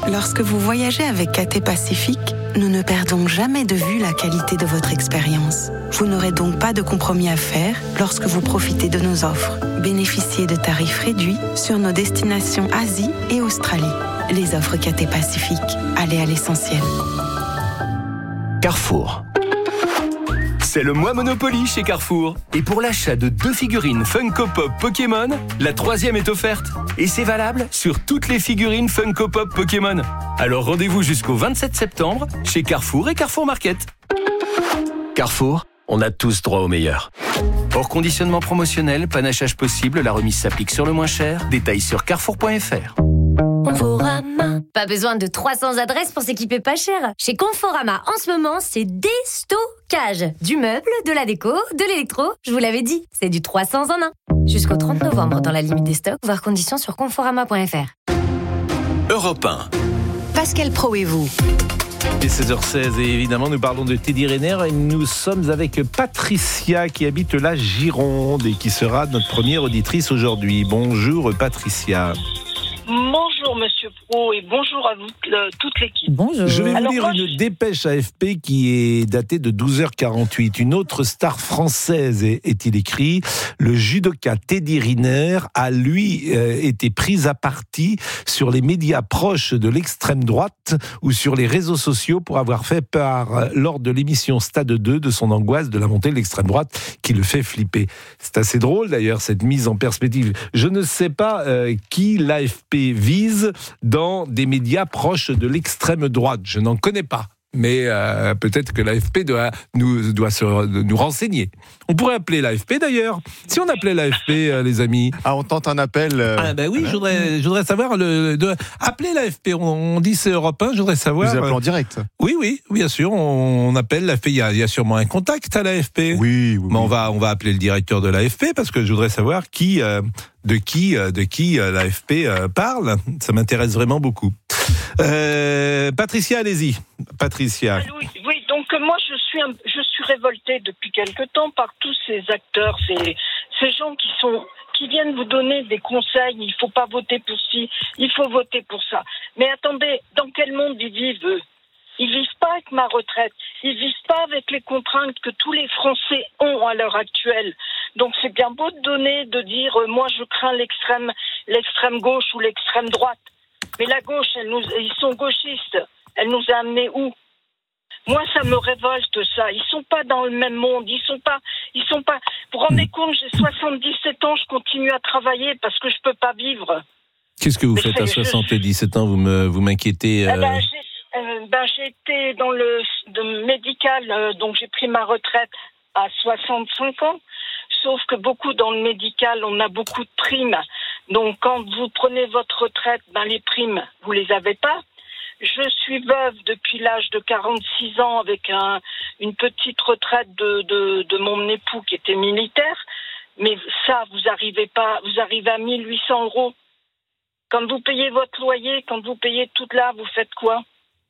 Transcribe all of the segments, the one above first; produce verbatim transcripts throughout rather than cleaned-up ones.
Lorsque vous voyagez avec Cathay Pacific, nous ne perdons jamais de vue la qualité de votre expérience. Vous n'aurez donc pas de compromis à faire lorsque vous profitez de nos offres. Bénéficiez de tarifs réduits sur nos destinations Asie et Australie. Les offres Cathay Pacific, allez à l'essentiel. Carrefour. C'est le mois Monopoly chez Carrefour. Et pour l'achat de deux figurines Funko Pop Pokémon, la troisième est offerte. Et c'est valable sur toutes les figurines Funko Pop Pokémon. Alors rendez-vous jusqu'au vingt-sept septembre chez Carrefour et Carrefour Market. Carrefour, on a tous droit au meilleur. Hors conditionnement promotionnel, panachage possible, la remise s'applique sur le moins cher. Détails sur carrefour point f r. Conforama. Pas besoin de trois cents adresses pour s'équiper pas cher. Chez Conforama, en ce moment, c'est déstockage. Du meuble, de la déco, de l'électro. Je vous l'avais dit, c'est du trois cents en un. Jusqu'au trente novembre, dans la limite des stocks, voir conditions sur conforama point f r. Europe un. Pascal Pro et vous. Et seize heures seize, et évidemment, nous parlons de Teddy Riner et nous sommes avec Patricia qui habite la Gironde et qui sera notre première auditrice aujourd'hui. Bonjour Patricia. Bonjour Monsieur Pro et bonjour à vous, euh, toute l'équipe. Bonjour. Je vais vous Alors, lire une je... dépêche A F P qui est datée de douze heures quarante-huit. Une autre star française, est, est-il écrit, le judoka Teddy Riner a lui euh, été pris à partie sur les médias proches de l'extrême droite ou sur les réseaux sociaux pour avoir fait part lors de l'émission Stade deux de son angoisse de la montée de l'extrême droite qui le fait flipper. C'est assez drôle d'ailleurs cette mise en perspective. Je ne sais pas euh, qui l'A F P vise dans des médias proches de l'extrême droite. Je n'en connais pas. Mais euh, peut-être que l'A F P doit nous, doit se, nous renseigner. On pourrait appeler l'A F P d'ailleurs. Si on appelait l'A F P, euh, les amis. Ah, on tente un appel. Euh... Ah ben oui, je voudrais, je voudrais savoir le, de, appeler l'A F P. On, on dit c'est Europe un. Je voudrais savoir. Vous appelez en direct. Oui, oui, bien sûr. On, on appelle l'A F P. Il y, a, il y a sûrement un contact à l'A F P. Oui, oui. Mais on oui. va, on va appeler le directeur de l'A F P parce que je voudrais savoir qui, euh, de qui, euh, de qui euh, l'A F P euh, parle. Ça m'intéresse vraiment beaucoup. Euh, Patricia, allez-y. Patricia. Oui, oui, donc euh, moi je suis un, je suis révoltée depuis quelque temps par tous ces acteurs, ces ces gens qui sont qui viennent vous donner des conseils. Il faut pas voter pour ci, il faut voter pour ça. Mais attendez, dans quel monde ils vivent eux ? Ils vivent pas avec ma retraite. Ils vivent pas avec les contraintes que tous les Français ont à l'heure actuelle. Donc c'est bien beau de donner, de dire euh, moi je crains l'extrême l'extrême gauche ou l'extrême droite. Mais la gauche, elle nous, ils sont gauchistes. Elle nous a amenés où ? Moi, ça me révolte, ça. Ils sont pas dans le même monde. Ils sont pas, ils sont pas. Vous vous rendez compte, j'ai soixante-dix-sept ans, je continue à travailler parce que je peux pas vivre. Qu'est-ce que vous Mais faites à soixante-dix-sept ans ? Vous me, vous m'inquiétez. Euh... Eh ben, j'ai, euh, ben, j'ai été dans le de médical, euh, donc j'ai pris ma retraite à soixante-cinq ans. Sauf que beaucoup dans le médical, on a beaucoup de primes. Donc, quand vous prenez votre retraite, ben, les primes, vous les avez pas. Je suis veuve depuis l'âge de quarante-six ans avec un, une petite retraite de, de, de mon époux qui était militaire. Mais ça, vous arrivez pas, vous arrivez à mille huit cents euros. Quand vous payez votre loyer, quand vous payez tout là, vous faites quoi ?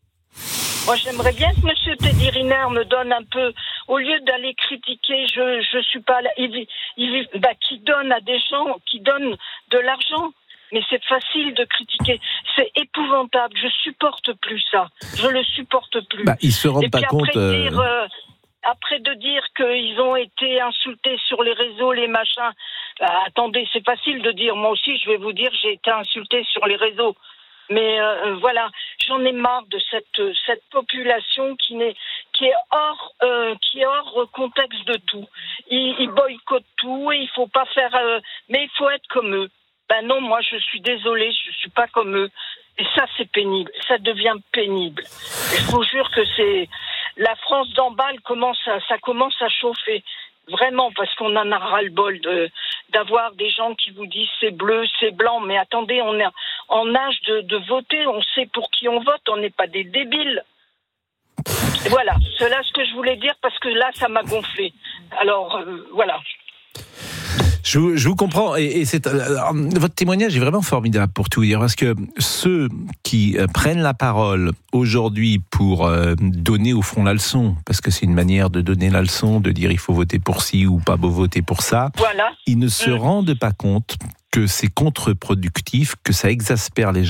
Moi, j'aimerais bien que M. Teddy Riner me donne un peu, au lieu d'aller critiquer, je je suis pas là, il, il, bah, qui donne à des gens, qui donnent de l'argent. Mais c'est facile de critiquer. C'est épouvantable. Je supporte plus ça. Je le supporte plus. Bah, ils se rendent Et pas puis compte. Après, Euh... dire, euh, après de dire qu'ils ont été insultés sur les réseaux, les machins. Bah, attendez, c'est facile de dire. Moi aussi, je vais vous dire, j'ai été insulté sur les réseaux. Mais euh, voilà, j'en ai marre de cette cette population qui n'est qui est hors euh, qui est hors contexte de tout. Ils, ils boycottent tout et il faut pas faire. Euh, mais il faut être comme eux. Ben non, moi je suis désolée, je suis pas comme eux. Et ça c'est pénible, ça devient pénible. Je vous jure que c'est la France d'en bas, elle commence à, ça commence à chauffer. Vraiment, parce qu'on en a ras-le-bol de, d'avoir des gens qui vous disent c'est bleu, c'est blanc. Mais attendez, on est en âge de, de voter, on sait pour qui on vote, on n'est pas des débiles. Voilà, c'est là ce que je voulais dire parce que là, ça m'a gonflé. Alors, euh, voilà. Je vous, je vous comprends, et, et c'est, euh, votre témoignage est vraiment formidable pour tout dire, parce que ceux qui euh, prennent la parole aujourd'hui pour euh, donner au fond la leçon, parce que c'est une manière de donner la leçon, de dire il faut voter pour ci ou pas voter pour ça, voilà. Ils ne se mmh. rendent pas compte que c'est contre-productif, que ça exaspère les gens.